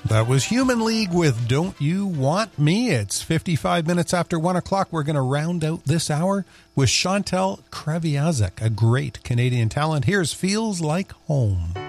That was Human League with Don't You Want Me? It's 55 minutes after 1 o'clock. We're going to round out this hour with Chantal Kreviazuk, a great Canadian talent. Here's Feels Like Home.